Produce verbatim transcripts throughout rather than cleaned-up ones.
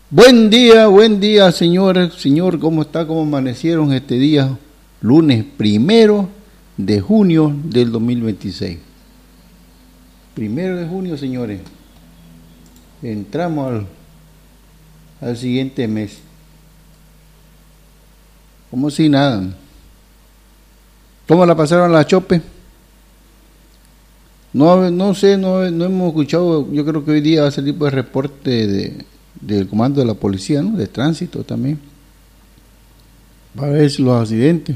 Buen día, buen día, señores, señor, ¿cómo está? ¿Cómo amanecieron este día? Lunes primero de junio del dos mil veintiséis. Primero de junio, señores. Entramos al, al siguiente mes. Como si nada. ¿Cómo la pasaron la chope? No, no sé, no, no hemos escuchado. Yo creo que hoy día va a salir pues reporte de del comando de la policía, ¿no? De tránsito también, para ver si los accidentes,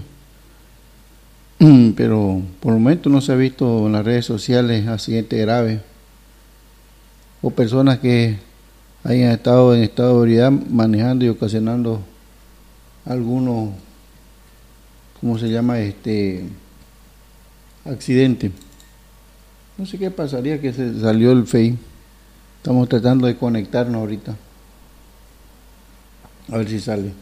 pero por el momento no se ha visto en las redes sociales accidentes graves o personas que hayan estado en estado de ebriedad manejando y ocasionando algunos, ¿cómo se llama? Este accidente. No sé qué pasaría que se salió el F E I. Estamos tratando de conectarnos ahorita. A ver si sale.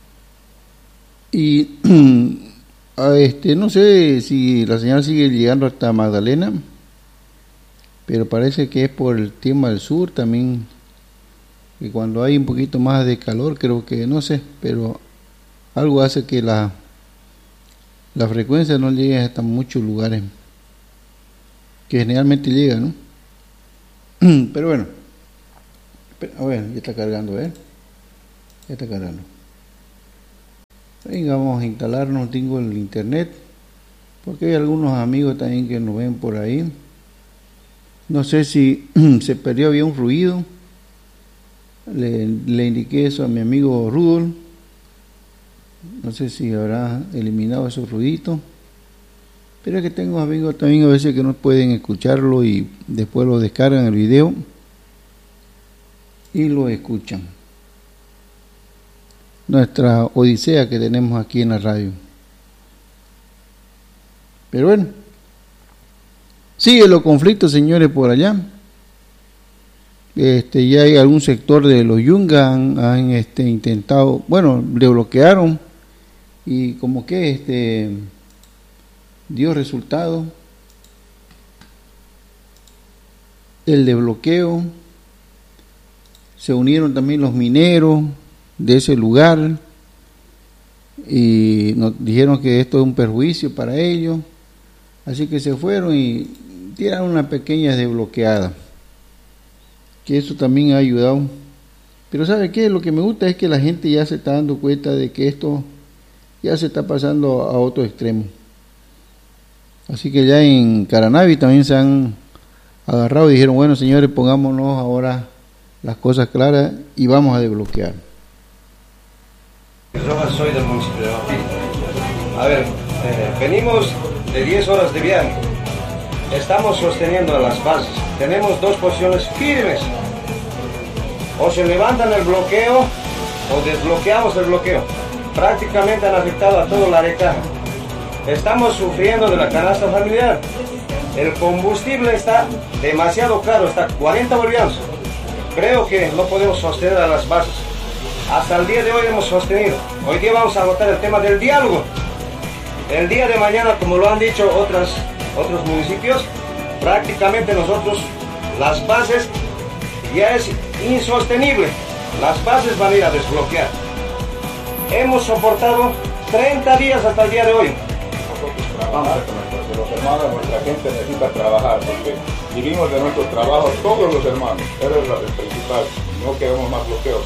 Y a este, no sé si la señal sigue llegando hasta Magdalena, pero parece que es por el tema del sur también, que cuando hay un poquito más de calor, creo que, no sé, pero algo hace que la, la frecuencia no llegue hasta muchos lugares, que generalmente llega, ¿no? Pero bueno, a ver, ya está cargando, ¿eh? Ya está cargando. Venga, vamos a instalarnos, tengo el internet, porque hay algunos amigos también que nos ven por ahí. No sé si se perdió, había un ruido. Le, le indiqué eso a mi amigo Rudolf. No sé si habrá eliminado esos ruiditos. Pero es que tengo amigos también a veces que no pueden escucharlo y después lo descargan el video y lo escuchan. Nuestra odisea que tenemos aquí en la radio. Pero bueno, sigue los conflictos, señores, por allá. Este, ya hay algún sector de los Yungas han, han este, intentado, bueno, le bloquearon y como que este dio resultado el desbloqueo. Se unieron también los mineros de ese lugar y nos dijeron que esto es un perjuicio para ellos, así que se fueron y tiraron una pequeña desbloqueada, que eso también ha ayudado. Pero ¿sabe qué? Lo que me gusta es que la gente ya se está dando cuenta de que esto ya se está pasando a otro extremo, así que ya en Caranavi también se han agarrado y dijeron, bueno, señores, pongámonos ahora las cosas claras y vamos a desbloquear. Rojas, soy del municipio de Mapil. A ver, eh, venimos de diez horas de viaje. Estamos sosteniendo las bases. Tenemos dos posiciones firmes. O se levantan el bloqueo o desbloqueamos el bloqueo. Prácticamente han afectado a toda la Arecaja. Estamos sufriendo de la canasta familiar. El combustible está demasiado caro, está cuarenta bolivianos. Creo que no podemos sostener a las bases. Hasta el día de hoy hemos sostenido. Hoy día vamos a votar el tema del diálogo. El día de mañana, como lo han dicho otras, otros municipios, prácticamente nosotros, las bases, ya es insostenible. Las bases van a ir a desbloquear. Hemos soportado treinta días hasta el día de hoy. Trabajar, los hermanos, nuestra gente necesita trabajar, porque vivimos de nuestros trabajos todos los hermanos. Eso es lo principal. No queremos más bloqueos.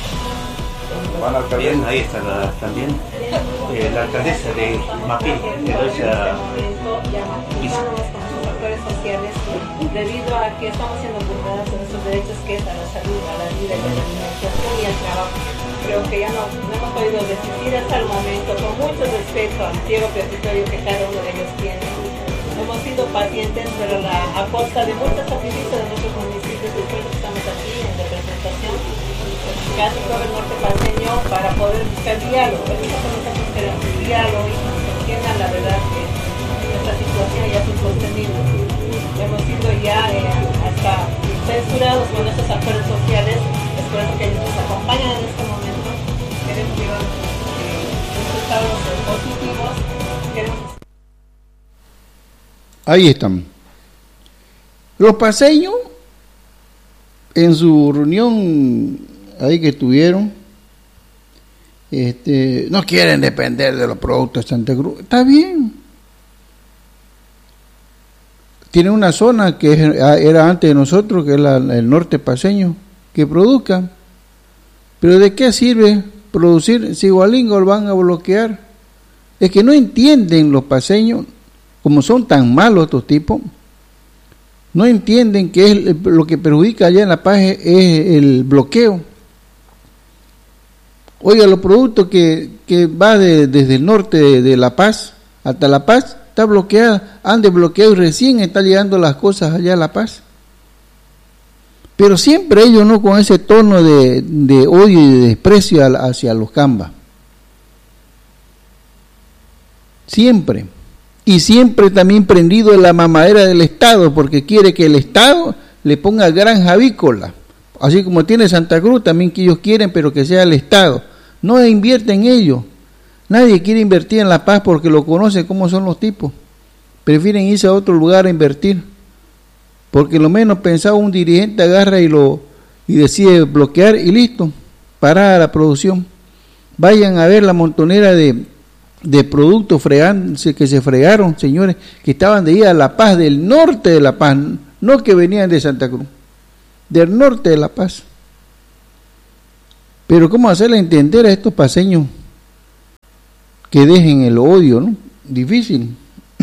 Bien, ahí está la, también eh, la alcaldesa de Mapil, Eloisa Visa. Factores sociales, debido a que estamos siendo vulnerados en nuestros derechos, que es a la salud, a la vida, a la alimentación y al trabajo. Creo que ya no, no hemos podido resistir hasta el momento, con mucho respeto al pliego petitorio que cada uno de ellos tiene. Hemos sido pacientes, pero la, a costa de muchos sacrificios de nuestros municipios, después que estamos aquí en representación, casi todo el norte paseño, para poder buscar diálogo. Eso es lo que estamos esperando, diálogo, y nos entiendan la verdad que nuestra situación ya es insostenible. Hemos sido ya eh, hasta censurados con estos actores sociales. Es por eso que ellos nos acompañan en este momento. Queremos llevar eh, resultados positivos. Queremos... Ahí están los paseños en su reunión ahí que estuvieron, este, no quieren depender de los productos de Santa Cruz. Está bien. Tiene una zona que era antes de nosotros, que es la, el norte paseño, que produzca. Pero ¿de qué sirve producir si igualingo lo van a bloquear? Es que no entienden los paseños, como son tan malos estos tipos, no entienden que es lo que perjudica allá en La Paz es el bloqueo. Oiga, los productos que, que va de, desde el norte de, de La Paz hasta La Paz, está bloqueada, han desbloqueado y recién están llegando las cosas allá a La Paz. Pero siempre ellos no con ese tono de, de odio y de desprecio hacia los cambas. Siempre. Y siempre también prendido en la mamadera del Estado, porque quiere que el Estado le ponga granja avícola. Así como tiene Santa Cruz, también que ellos quieren, pero que sea el Estado. No invierte en ello. Nadie quiere invertir en La Paz porque lo conoce cómo son los tipos. Prefieren irse a otro lugar a invertir. Porque lo menos pensado un dirigente agarra y lo y decide bloquear y listo, parar la producción. Vayan a ver la montonera de, de productos fregándose, que se fregaron, señores, que estaban de ir a La Paz, del norte de La Paz, no que venían de Santa Cruz, del norte de La Paz. Pero ¿cómo hacerle entender a estos paseños que dejen el odio, ¿no? Difícil.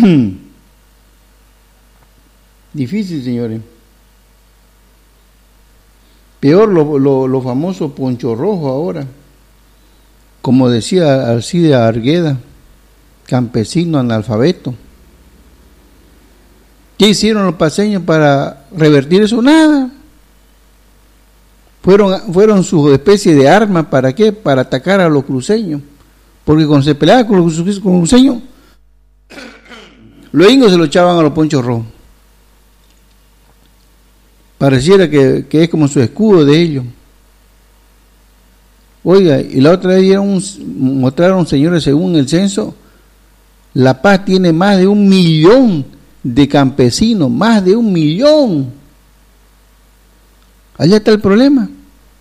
Difícil, señores. Peor los lo, lo famosos poncho rojo ahora. Como decía Alcide Argueda, campesino analfabeto. ¿Qué hicieron los paseños para revertir eso? Nada. Fueron, fueron su especie de arma, ¿para qué? Para atacar a los cruceños. Porque cuando se peleaban con los, con los cruceños, los ingos se lo echaban a los ponchos rojos. Pareciera que, que es como su escudo de ellos. Oiga, y la otra vez dieron un, mostraron, señores, según el censo, La Paz tiene más de un millón de campesinos, más de un millón. Allá está el problema.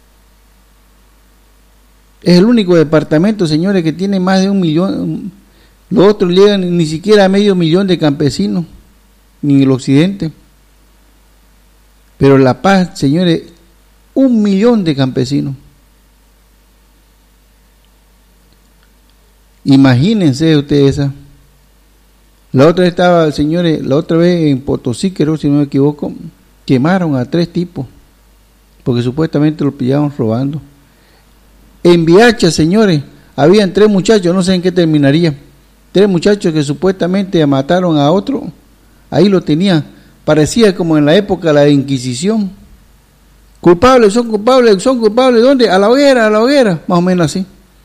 Es el único departamento, señores, que tiene más de un millón. Los otros llegan ni siquiera a medio millón de campesinos, ni en el occidente. Pero La Paz, señores, un millón de campesinos. Imagínense ustedes esa. La otra vez estaba, señores, la otra vez en Potosí, creo, si no me equivoco, quemaron a tres tipos, porque supuestamente lo pillaron robando. En Viacha, señores, habían tres muchachos, no sé en qué terminaría, tres muchachos que supuestamente mataron a otro, ahí lo tenían, parecía como en la época de la Inquisición. Culpables, son culpables, son culpables, ¿dónde? A la hoguera, a la hoguera, más o menos así.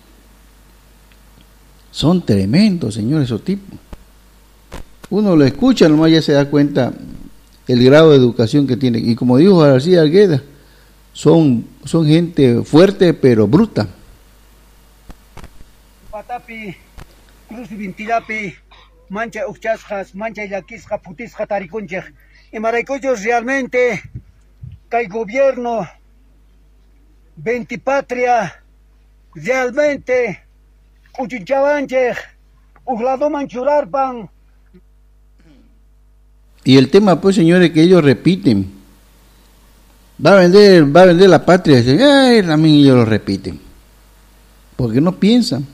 Son tremendos, señores, esos tipos. Uno lo escucha, nomás ya se da cuenta el grado de educación que tienen. Y como dijo García Argueda, son, son gente fuerte pero bruta. Patapi, cruci vintilapi, mancha uchasjas, mancha yaquisja, putisja tarikunchej. Y maraicoyos realmente, que el gobierno, ventipatria, realmente, uchinchabanchej, uslado manchurarpan. Y el tema, pues, señores, que ellos repiten. Va a vender, va a vender la patria. Dicen, ay, también ellos lo repiten. Porque no piensan.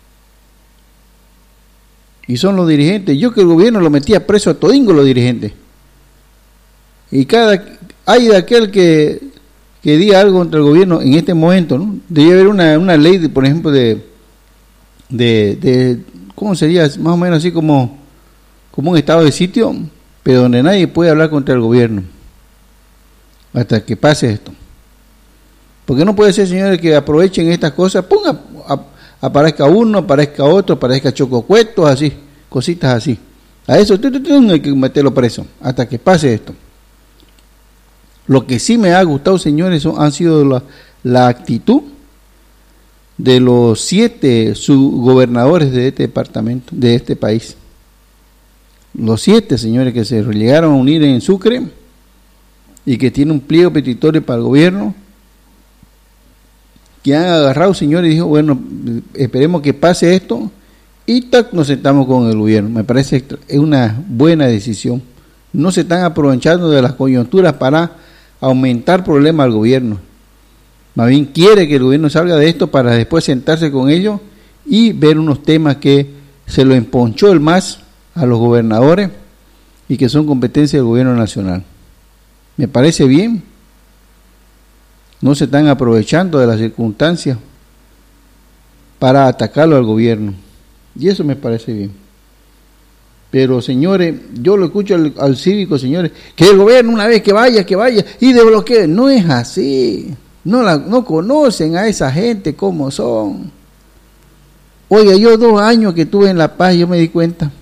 Y son los dirigentes. Yo que el gobierno lo metía preso a todingo los dirigentes. Y cada, hay de aquel que, que diga algo contra el gobierno en este momento, ¿no? Debería haber una, una ley, de, por ejemplo, de, de, de, ¿cómo sería? Más o menos así como, como un estado de sitio, pero donde nadie puede hablar contra el gobierno hasta que pase esto. Porque no puede ser, señores, que aprovechen estas cosas, ponga, aparezca uno, aparezca otro, aparezca chococuetos, así, cositas así. A eso hay que meterlo preso hasta que pase esto. Lo que sí me ha gustado, señores, son, han sido la, la actitud de los siete subgobernadores de este departamento, de este país. Los siete, señores, que se llegaron a unir en Sucre y que tienen un pliego petitorio para el gobierno que han agarrado, señores, y dijo, bueno, esperemos que pase esto y tac, nos sentamos con el gobierno. Me parece que es una buena decisión. No se están aprovechando de las coyunturas para aumentar problemas al gobierno. Más bien quiere que el gobierno salga de esto para después sentarse con ellos y ver unos temas que se lo emponchó el M A S a los gobernadores y que son competencia del gobierno nacional. Me parece bien. No se están aprovechando de las circunstancias para atacarlo al gobierno. Y eso me parece bien. Pero, señores, yo lo escucho al, al cívico, señores, que el gobierno una vez que vaya, que vaya y desbloquee. No es así. No, la, no conocen a esa gente como son. Oiga, yo dos años que estuve en La Paz, yo me di cuenta.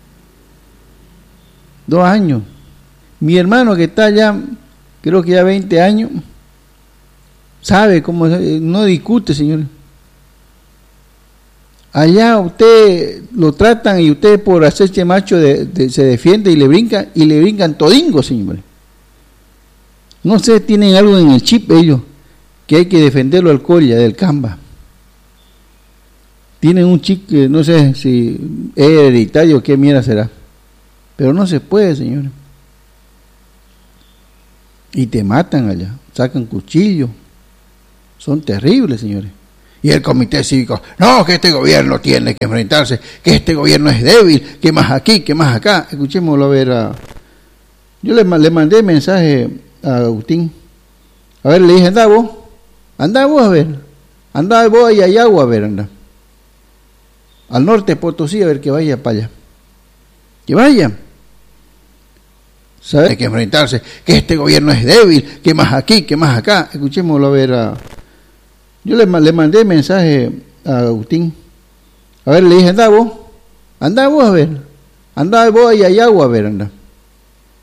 Dos años. Mi hermano que está allá, creo que ya veinte años, sabe cómo, no discute, señores. Allá usted lo tratan y usted por hacerse macho de, de, se defiende y le brincan, y le brincan todingo, señores. No sé, tienen algo en el chip ellos, que hay que defenderlo al colla, del Camba. Tienen un chip que no sé si es hereditario o qué mierda será. Pero no se puede, señores. Y te matan allá, sacan cuchillos. Son terribles, señores. Y el comité cívico, no, que este gobierno tiene que enfrentarse, que este gobierno es débil, que más aquí, que más acá. Escuchémoslo a ver. A... Yo le, le mandé mensaje a Agustín. A ver, le dije, anda vos, anda vos a ver, anda vos ahí a agua a ver, anda. Al norte de Potosí, a ver que vaya para allá. Que vaya. ¿Sabe? Hay que enfrentarse, que este gobierno es débil, que más aquí, que más acá. Escuchémoslo a ver. A... Yo le, le mandé mensaje a Agustín. A ver, le dije, anda vos, anda vos a ver, anda vos ahí a agua a ver, anda.